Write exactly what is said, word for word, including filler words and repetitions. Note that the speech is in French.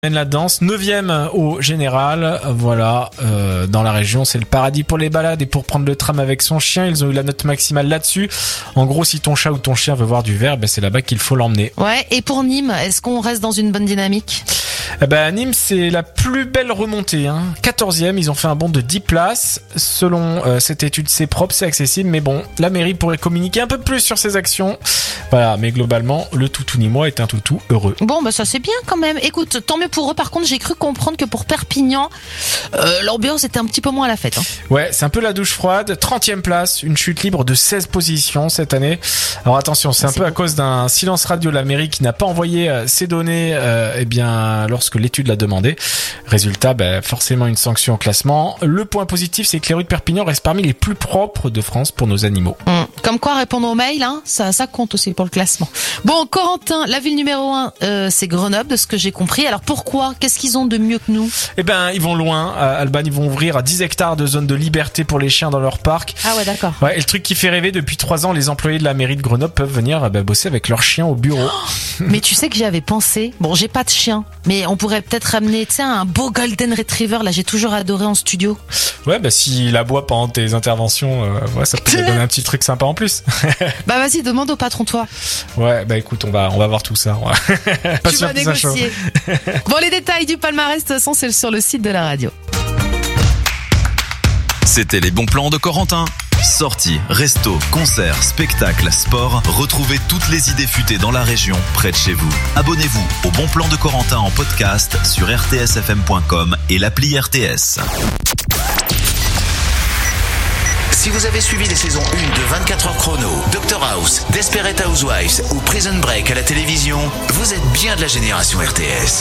La danse, neuvième au général, voilà, euh, dans la région, c'est le paradis pour les balades et pour prendre le tram avec son chien, ils ont eu la note maximale là-dessus. En gros, si ton chat ou ton chien veut voir du vert, ben c'est là-bas qu'il faut l'emmener. Ouais, et pour Nîmes, est-ce qu'on reste dans une bonne dynamique ? Eh ben, Nîmes, c'est la plus belle remontée, hein. quatorzième, ils ont fait un bond de dix places. Selon euh, cette étude, c'est propre, c'est accessible, mais bon, la mairie pourrait communiquer un peu plus sur ses actions. Voilà, mais globalement, le toutou nîmois est un toutou heureux. Bon, bah ça c'est bien quand même. Écoute, tant mieux pour eux. Par contre, j'ai cru comprendre que pour Perpignan, euh, l'ambiance était un petit peu moins à la fête. Hein. Ouais, c'est un peu la douche froide. trentième place, une chute libre de seize positions cette année. Alors attention, c'est ah, un c'est peu beau. à cause d'un silence radio de la mairie qui n'a pas envoyé euh, ces données euh, eh bien, lorsque l'étude l'a demandé. Résultat, bah, forcément une sanction au classement. Le point positif, c'est que les rues de Perpignan restent parmi les plus propres de France pour nos animaux. Hum. Comme quoi, répondre aux mails, hein, ça, ça compte aussi pour le classement. Bon, Corentin, la ville numéro un, euh, c'est Grenoble, de ce que j'ai compris. Alors pourquoi ? Qu'est-ce qu'ils ont de mieux que nous ? Eh ben, ils vont loin. À Alban, ils vont ouvrir à dix hectares de zone de liberté pour les chiens dans leur parc. Ah ouais, d'accord. Ouais, et le truc qui fait rêver, depuis trois ans, les employés de la mairie de Grenoble peuvent venir bah, bosser avec leurs chiens au bureau. Oh, mais tu sais que j'y avais pensé. Bon, j'ai pas de chien, mais on pourrait peut-être ramener, tu sais, un beau Golden Retriever. Là, j'ai toujours adoré en studio. Ouais, bah s'il aboie pendant tes interventions, euh, ouais, ça peut te donner un petit truc sympa en plus. Bah vas-y, demande au patron, toi. Ouais, bah écoute, on va on va voir tout ça. Tu vas négocier. Bon, les détails du palmarès, de toute façon, c'est sur le site de la radio. C'était les bons plans de Corentin. Sorties, restos, concerts, spectacles, sport. Retrouvez toutes les idées futées dans la région, près de chez vous. Abonnez-vous au Bon Plan de Corentin en podcast sur r t s f m point com et l'appli R T S. Si vous avez suivi les saisons un de vingt-quatre heures chrono, Doctor House, Desperate Housewives ou Prison Break à la télévision, vous êtes bien de la génération R T S.